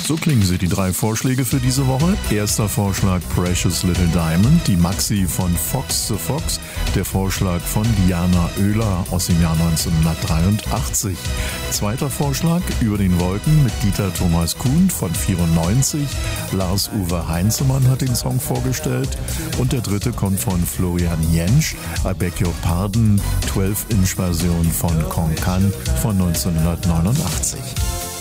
So klingen sie, die 3 Vorschläge für diese Woche. Erster Vorschlag Precious Little Diamond, die Maxi von Fox the Fox. Der Vorschlag von Diana Oehler aus dem Jahr 1983. Zweiter Vorschlag Über den Wolken mit Dieter Thomas Kuhn von 94. Lars-Uwe Heinzemann hat den Song vorgestellt. Und der dritte kommt von Florian Jentsch, I Beg Your Pardon, 12-Inch-Version von Konkan von 1989.